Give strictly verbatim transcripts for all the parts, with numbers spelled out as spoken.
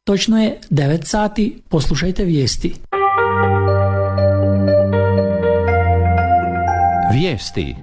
Točno je devet sati, poslušajte vijesti. Vijesti.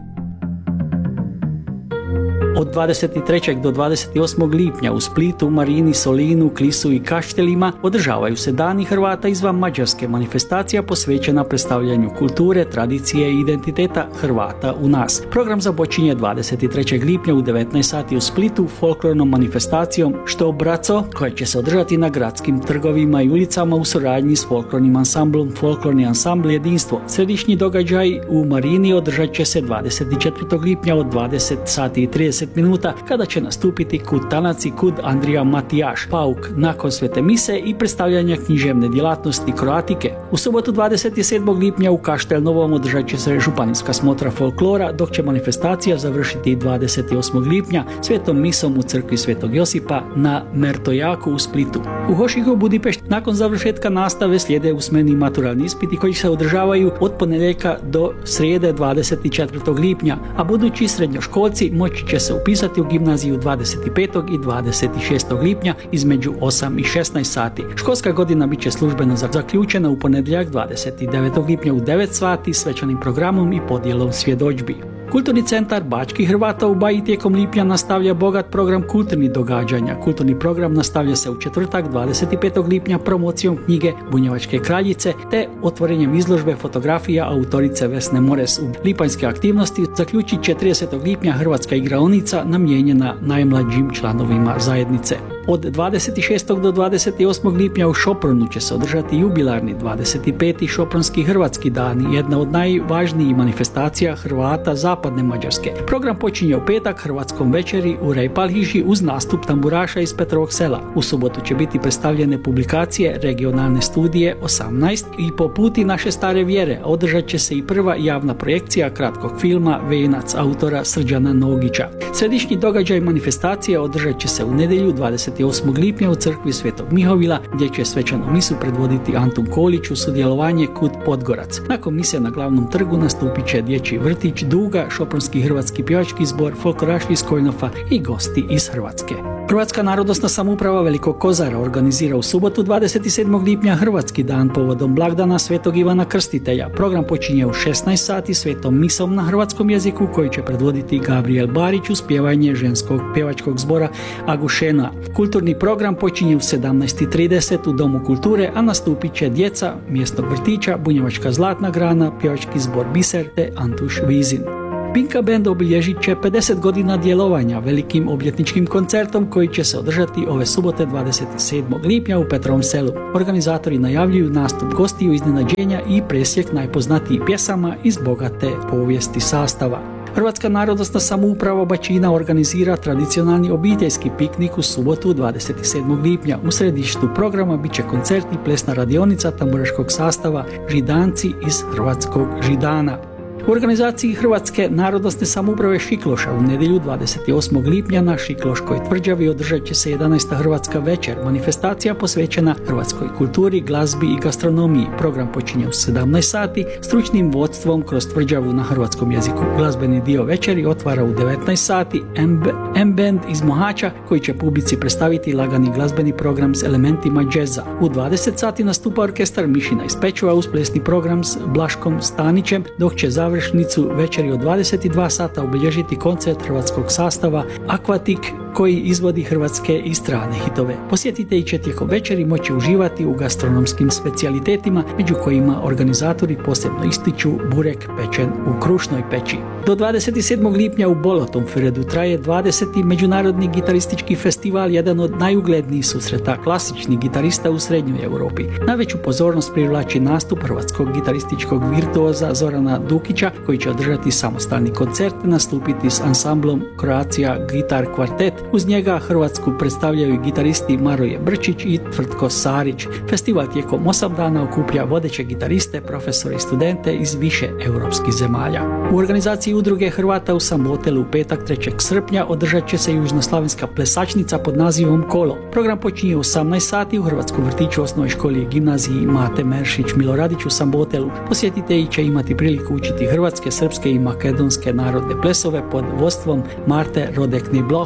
Od dvadeset trećeg do dvadeset osmog lipnja u Splitu, Marini, Solinu, Klisu i Kaštelima održavaju se Dani Hrvata izvan Mađarske, manifestacija posvećena predstavljanju kulture, tradicije i identiteta Hrvata u nas. Program započinje dvadeset trećeg lipnja u devetnaest sati u Splitu folklornom manifestacijom Što braco, koja će se održati na gradskim trgovima i ulicama u suradnji s folklornim ansamblom Folklorni ansambl Jedinstvo. Središnji događaj u Marini održat će se dvadeset četvrtog lipnja od dvadeset sati i trideset minuta kada će nastupiti Kud Tanac i Kud Andrija Matijaš, Pauk nakon svete mise i predstavljanja književne djelatnosti Kroatike. U subotu dvadeset sedmog lipnja u Kaštel Novom održat će se županijska smotra folklora, dok će manifestacija završiti dvadeset osmog lipnja svetom misom u crkvi Svetog Josipa na Mertojaku u Splitu. U Hošigu Budimpešti nakon završetka nastave slijede usmeni maturalni ispiti koji se održavaju od ponedjeljka do srijede dvadeset četvrtog lipnja, a budući srednjoškolci moći će se upisati u gimnaziju dvadeset petog i dvadeset šestog lipnja između osam i šesnaest sati. Školska godina bit će službeno zaključena u ponedjeljak dvadeset devetog lipnja u devet sati svečanim programom i podjelom svjedodžbi. Kulturni centar Bačkih Hrvata u Baji tijekom lipnja nastavlja bogat program kulturnih događanja. Kulturni program nastavlja se u četvrtak dvadeset petog lipnja promocijom knjige Bunjevačke kraljice te otvorenjem izložbe fotografija autorice Vesne Mores. U lipanjske aktivnosti zaključit će tridesetog lipnja hrvatska igraonica namijenjena najmlađim članovima zajednice. Od dvadeset šestog do dvadeset osmog lipnja u Šopronu će se održati jubilarni dvadeset peti Šopronski hrvatski dani, jedna od najvažnijih manifestacija Hrvata zapadne Mađarske. Program počinje u petak hrvatskom večeri u Rejpalhiši uz nastup tamburaša iz Petrovog Sela. U subotu će biti predstavljene publikacije regionalne studije osamnaest i Po puti naše stare vjere. Održat će se i prva javna projekcija kratkog filma Venac autora Srđana Nogića. Središnji događaj manifestacije održat će se u nedjelju dvadeset osmog lipnja u crkvi Svetog Mihovila, gdje će svečanu misu predvoditi Antun Kolić u sudjelovanje Kud Podgorac. Nakon mise na glavnom trgu nastupit će dječji vrtić Duga, Šopronski hrvatski pjevački zbor, folkloraši iz Kojnofa i gosti iz Hrvatske. Hrvatska narodosna samouprava Velikog Kozara organizira u subotu dvadeset sedmog lipnja Hrvatski dan povodom blagdana Svetog Ivana Krstitelja. Program počinje u šesnaest sati svetom misom na hrvatskom jeziku koji će predvoditi Gabriel Barić uz pjevanje ženskog pjevačkog zbora Agušena. Kulturni program počinje u sedamnaest i trideset u Domu kulture, a nastupit će djeca mjesnog vrtića, Bunjevačka zlatna grana, pjevački zbor Biser te Antuš Vizin. Pinka Band obilježit će pedeset godina djelovanja velikim obljetničkim koncertom koji će se održati ove subote dvadeset sedmog lipnja u Petrovom Selu. Organizatori najavljuju nastup gostiju, iznenađenja i presjek najpoznatijih pjesama iz bogate povijesti sastava. Hrvatska narodosna samouprava Bačina organizira tradicionalni obiteljski piknik u subotu dvadeset sedmog lipnja. U središtu programa bit će koncert i plesna radionica tamburaškog sastava Židanci iz Hrvatskog Židana. U organizaciji Hrvatske narodosne samouprave Šikloša u nedjelju dvadeset osmog lipnja na Šikloškoj tvrđavi održat će se jedanaesta Hrvatska večer, manifestacija posvećena hrvatskoj kulturi, glazbi i gastronomiji. Program počinje u sedamnaest sati stručnim vodstvom kroz tvrđavu na hrvatskom jeziku. Glazbeni dio večeri otvara u devetnaest sati M-Band iz Mohača koji će publici predstaviti lagani glazbeni program s elementima džeza. U dvadeset sati nastupa orkestar Mišina iz Pečova uz plesni program s Blaškom Stanićem, dok će završnicu večeri od dvadeset dva sata obilježiti koncert hrvatskog sastava Aquatic koji izvodi hrvatske i strane hitove. Posjetitelji će tijekom večeri moći uživati u gastronomskim specijalitetima, među kojima organizatori posebno ističu burek pečen u krušnoj peći. Do dvadeset sedmog lipnja u Bolotomferedu traje dvadeseti Međunarodni gitaristički festival, jedan od najuglednijih susreta klasičnih gitarista u Srednjoj Europi. Najveću pozornost privlači nastup hrvatskog gitarističkog virtuoza Zorana Dukića, koji će održati samostalni koncert i nastupiti s ansamblom Croatia Guitar Quartet. Uz njega Hrvatsku predstavljaju gitaristi Maroje Brčić i Tvrtko Sarić. Festival tijekom osam dana okuplja vodeće gitariste, profesore i studente iz više europskih zemalja. U organizaciji Udruge Hrvata u Sambotelu u petak trećeg srpnja održat će se južnoslavenska plesačnica pod nazivom Kolo. Program počinje u osamnaest sati u Hrvatskom vrtiću, osnovnoj školi i gimnaziji Mate Meršić Miloradić u Sambotelu. Posjetitelji će imati priliku učiti hrvatske, srpske i makedonske narodne plesove pod vodstvom Marte Rodekni Blaho, dok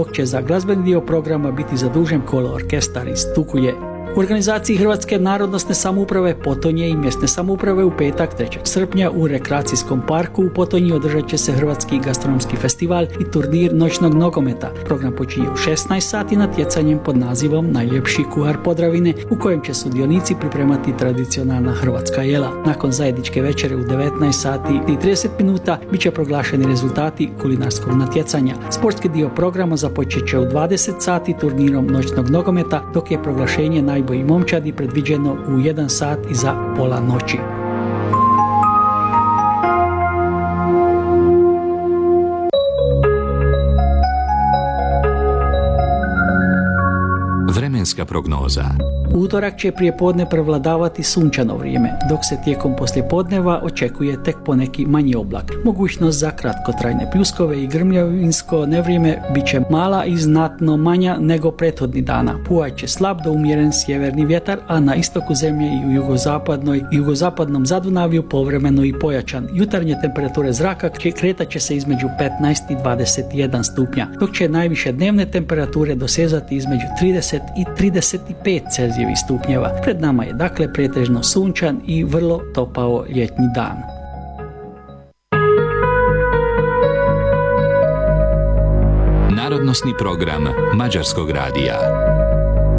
dok će za glazbeni dio programa biti zadužen kolo orkestar iz Tukuje. U organizaciji Hrvatske narodnosne samouprave Potonje i mjesne samouprave u petak trećeg srpnja u rekreacijskom parku u Potonji održat će se Hrvatski gastronomski festival i turnir noćnog nogometa. Program počinje u šesnaest sati natjecanjem pod nazivom Najljepši kuhar Podravine, u kojem će sudionici pripremati tradicionalna hrvatska jela. Nakon zajedničke večere u devetnaest sati i trideset minuta bit će proglašeni rezultati kulinarskog natjecanja. Sportski dio programa započet će u dvadeset sati turnirom noćnog nogometa, dok je proglašenje naj i momčadi predviđeno u jedan sat iza pola noći. Vremenska prognoza. U utorak će prijepodne prevladavati sunčano vrijeme, dok se tijekom poslijepodneva očekuje tek poneki manji oblak. Mogućnost za kratkotrajne pljuskove i grmljavinsko nevrijeme bit će mala i znatno manja nego prethodni dana. Puhat će slab do umjeren sjeverni vjetar, a na istoku zemlje i u jugozapadnoj i jugozapadnom Zadunavlju povremeno i pojačan. Jutarnje temperature zraka kretat će se između petnaest i dvadeset jedan stupnja, dok će najviše dnevne temperature dosezati između trideset i trideset pet Celzijevih stupnjeva. Pred nama je dakle pretežno sunčan i vrlo topao ljetni dan. Narodnosni program Mađarskog radija.